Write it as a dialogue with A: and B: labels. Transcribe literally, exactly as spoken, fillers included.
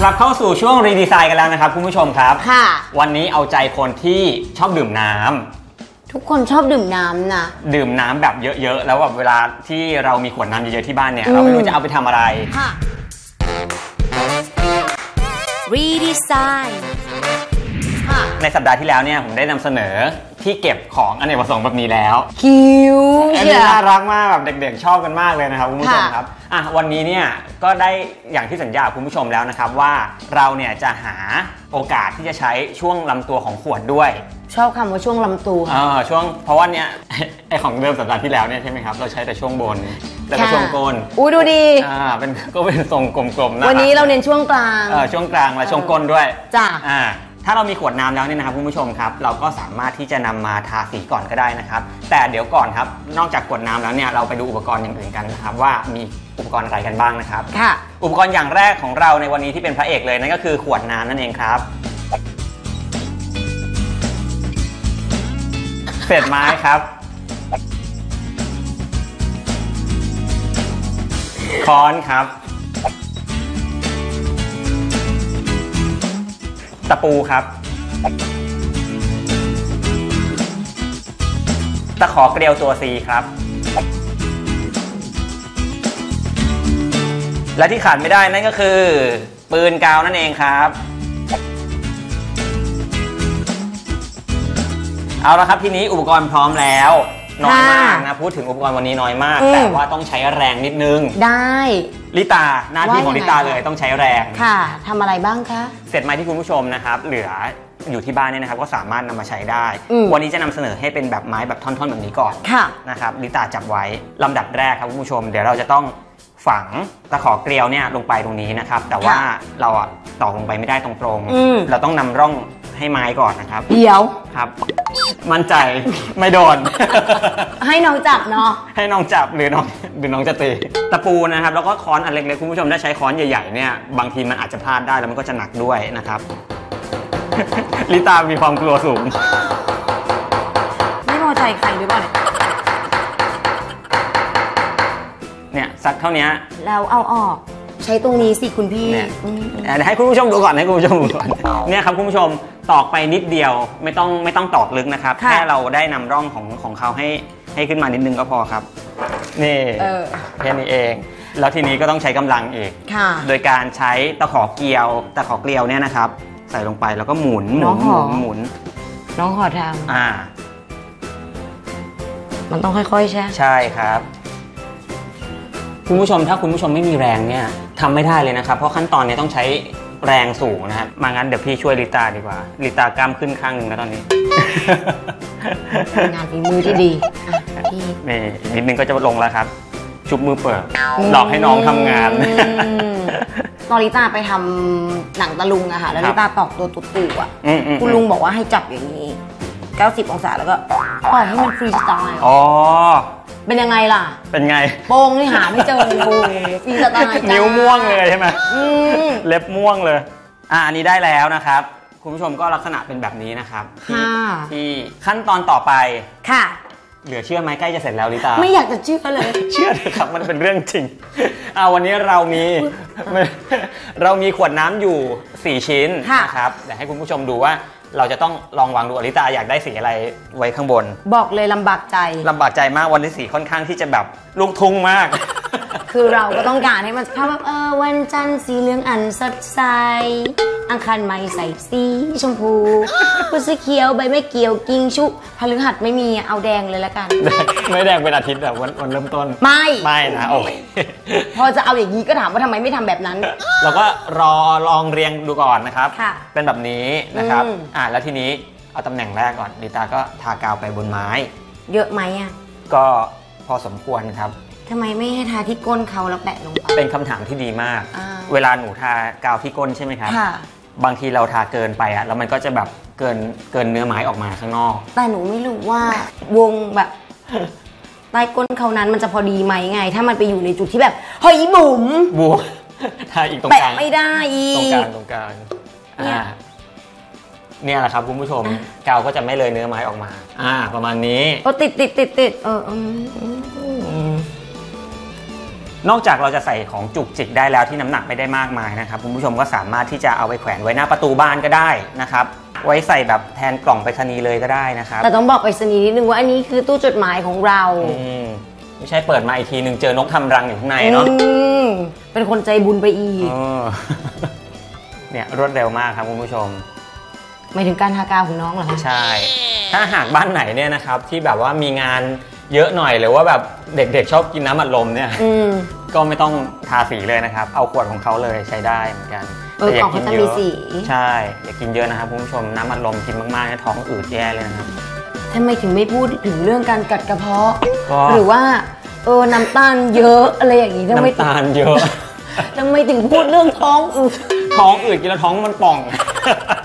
A: กลับเข้าสู่ช่วงรีดีไซน์กันแล้วนะครับคุณผู้ชมครับค่ะวันนี้เอาใจคนที่ชอบดื่มน้ำ
B: ทุกคนชอบดื่มน้ำนะ
A: ดื่มน้ำแบบเยอะๆแล้วแบบเวลาที่เรามีขวดน้ำเยอะๆที่บ้านเนี่ยเราไม่รู้จะเอาไปทำอะไรค่ะ
B: รีดีไซน์
A: ในสัปดาห์ที่แล้วเนี่ยผมได้นำเสนอที่เก็บของอเนกประสงค์แบบนี้แล้ว
B: คิว
A: อันนี้น่ารักมากแบบเด็กๆชอบกันมากเลยนะครับคุณผู้ชมครับอ่ะวันนี้เนี่ยก็ได้อย่างที่สัญญาคุณผู้ชมแล้วนะครับว่าเราเนี่ยจะหาโอกาสที่จะใช้ช่วงลำตัวของขวดด้วย
B: ชอบคำว่าช่วงลำตัว
A: อ่าช่วงเพราะว่าเนี่ยไอของเดิมสัปดาห์ที่แล้วเนี่ยใช่ไหมครับเราใช้แต่ช่วงบนแล้วก็ช่วงก้น
B: อู้ดูดี
A: อ่าเป็นก็เป็นทรงกลมๆนะ
B: วันนี้เราเน้นช่วงกลาง
A: เออช่วงกลางและช่วงก้นด้วย
B: จ้ะ
A: อ่าถ้าเรามีขวดน้ำแล้วเนี่ยนะครับคุณผู้ชมครับเราก็สามารถที่จะนำมาทาสีก่อนก็ได้นะครับแต่เดี๋ยวก่อนครับนอกจากขวดน้ำแล้วเนี่ยเราไปดูอุปกรณ์อย่างอื่นกันนะครับว่ามีอุปกรณ์อะไรกันบ้างนะครับ
B: ค่ะ
A: อุปกรณ์อย่างแรกของเราในวันนี้ที่เป็นพระเอกเลยนั่นก็คือขวดน้ำนั่นเองครับเศษไม้ครับค้อนครับตะปูครับตะขอเกลียวตัว C ครับและที่ขาดไม่ได้นั่นก็คือปืนกาวนั่นเองครับเอาละครับทีนี้อุปกรณ์พร้อมแล้วน้อยมากนะพูดถึงอุปกรณ์วันนี้น้อยมากแต่ว่าต้องใช้แรงนิดนึง
B: ได้
A: ลิตาหน้าที่ของลิตาเลยต้องใช้แรง
B: ค่ะทำอะไรบ้างคะ
A: เศษไม้ที่คุณผู้ชมนะครับเหลืออยู่ที่บ้านเนี่ยนะครับก็สามารถนำมาใช้ได้วันนี้จะนำเสนอให้เป็นแบบไม้แบบท่อนๆแบบนี้ก่อนนะครับลิตาจับไว้ลำดับแรกครับคุณผู้ชมเดี๋ยวเราจะต้องฝังตะขอเกลียวเนี่ยลงไปตรงนี้นะครับแต่ว่าเราอะตอกลงไปไม่ได้ตรงๆเราต้องนำร่องให้ไม้ก่อนนะครับ
B: เดี๋ยว
A: ครับมั่นใจไม่โดน
B: ให้น้องจับเนาะ
A: ให้น้องจับหรือน้องหรือน้องจะตีตะปูนะครับแล้วก็ค้อนอันเล็กๆคุณผู้ชมถ้าใช้ค้อนใหญ่ๆเนี่ยบางทีมันอาจจะพลาดได้แล้วมันก็จะหนักด้วยนะครับลิตามีความกลัวสูง
B: ไม่พอใจใครหรือเปล่า
A: เนี่ยสักเท่านี้
B: แล้วเอาออกใช้ตรงนี้สิคุณพี่
A: เนี่ยให้คุณผู้ชมดูก่อนให้คุณผู้ชมดูก่อนเนี่ยครับคุณผู้ชมตอกไปนิดเดียวไม่ต้องไม่ต้องตอกลึกนะครับแค่เราได้นำร่องของของเขาให้ให้ขึ้นมานิดนึงก็พอครับนี่แค่นี้เองแล้วทีนี้ก็ต้องใช้กำลังอีกโดยการใช้ตะขอเกลียวตะขอเกลียวเนี่ยนะครับใส่ลงไปแล้วก็หมุนหมุนหมุนหมุน
B: น้องขอทำ
A: อ่า
B: มันต้องค่อยๆใช่
A: ใช่ครับคุณผู้ชมถ้าคุณผู้ชมไม่มีแรงเนี่ยทำไม่ได้เลยนะครับเพราะขั้นตอนนี้ต้องใช้แรงสูงนะครับมางั้นเดี๋ยวพี่ช่วยลิตาดีกว่าลิตากล้ามขึ้นข้างหนึ่งแล้วตอนนี้
B: งานฝีมือที่ดี
A: พี่นี่นิดนึงก็จะลงแล้วครับชุบมือเปิดหลอกให้น้องทำงาน
B: ตอนลิตาไปทำหนังตะลุงอะค่ะแล้วลิตาตอกตัวตุ๊ตู่อะคุณลุงบอกว่าให้จับอย่างนี้เก้าสิบองศาแล้วก็ปล่อยให้มันฟรีสไตล์
A: อ๋อ
B: เป็นยังไงล่ะ
A: เป็นไง
B: โป้งนี่หาไม่เจอเลยฟรีสไตล์
A: นิ้วม่วงเลยใช่ไหมเล็บม่วงเลยอ่ะอันนี้ได้แล้วนะครับคุณผู้ชมก็ลักษณะเป็นแบบนี้นะครับที่ที่ขั้นตอนต่อไป
B: ค่ะ
A: เหลือเชื่อไหมใกล้จะเสร็จแล้วลิตา
B: ไม่อยากจะเชื่อเลย
A: เชื่อเลยครับมันเป็นเรื่องจริงอ่าวันนี้เรามีเรามีขวดน้ำอยู่สี่ชิ้นนะครับเดี๋ยวให้คุณผู้ชมดูว่าเราจะต้องลองวางดูอลิตาอยากได้สีอะไรไว้ข้างบน
B: บอกเลยลำบากใจ
A: ลำบากใจมากวันที่สีค่อนข้างที่จะแบบลูกทุ่งมาก
B: คือเราก็ต้องการให้มันภาพแบบเออวันจันทร์สีเหลืองอันสดใสอังคารใหม่ใส่สีชมพูพุสีเขียวใบไม่เกี่ยวกิ้งชุพฤหัสไม่มีเอาแดงเลยละกัน
A: ไม่แดงเป็นอาทิตย์แบบวันวันเริ่มต้น
B: ไม่
A: ไม่นะโอเค
B: พอจะเอาอย่างนี้ก็ถามว่าทำไมไม่ทำแบบนั้น
A: เราก็รอลองเรียงดูก่อนนะครับเป็นแบบนี้นะครับอ่าแล้วทีนี้เอาตำแหน่งแรกก่อนลิตาก็ทากาวไปบนไม้
B: เยอะไหมอ่ะ
A: ก็พอสมควรครับ
B: ทำไมไม่ให้ทาที่ก้นเขาแล้วแปะลงไป
A: เป็นคำถามที่ดีมากเวลาหนูทากาวที่ก้นใช่ไหมครับบางทีเราทาเกินไปอ่ะแล้วมันก็จะแบบเกินเกินเนื้อไม้ออกมาข้างนอก
B: แต่หนูไม่รู้ว่าวงแบบใต้ก้นเขานั้นมันจะพอดีไหมไงถ้ามันไปอยู่ในจุดที่แบบเฮ้ยบุ๋ม
A: บุ๋มทาอีกตรงกลาง
B: แปะไม่ได้อี
A: กตรงกลางตรงกลางอ่าเนี่ยแหละครับคุณผู้ชมกาวก็จะไม่เลยเนื้อไม้ออกมาอ่าประมาณนี้
B: ก็ติดติดติดติดเออ
A: นอกจากเราจะใส่ของจุกจิกได้แล้วที่น้ำหนักไม่ได้มากมายนะครับคุณผู้ชมก็สามารถที่จะเอาไปแขวนไว้หน้าประตูบ้านก็ได้นะครับไว้ใส่แบบแทนกล่องไปรษณีย์เลยก็ได้นะครับ
B: แต่ต้องบอกไปรษณีย์นิดนึงว่าอันนี้คือตู้จดหมายของเรา
A: ไม่ใช่เปิดมาอีกทีหนึ่งเจอนกทำรังอยู่ข้างในเนาะ
B: เป็นคนใจบุญไปอีก
A: เนี่ยรวดเร็วมากครับคุณผู้ชม
B: หมายถึงการทากาวของน้องเหรอคะ
A: ใช่ถ้าหากบ้านไหนเนี่ยนะครับที่แบบว่ามีงานเยอะหน่อยหรือว่าแบบเด็กๆชอบกินน้ำอัดลมเนี่ยก็ไม่ต้องทาสีเลยนะครับเอาขวดของเขาเลยใช้ได้เหมือนกัน
B: แต่อย่ากินเยอะ
A: ใช่อย่ากินเยอะนะครับคุณผู้ชมน้ำอัดลมกินมากๆเนี่ยท้องอืดแย่เลยนะครับ
B: ทำไมถึงไม่พูดถึงเรื่องการกัดกระเพาะหรือว่าเออน้ำตาลเยอะอะไรอย่างนี้
A: น้ำตาลเยอะ
B: ทำไมถึงพูดเรื่องท้องอืด
A: ท้องอืดกินแล้วท้องมันป่อง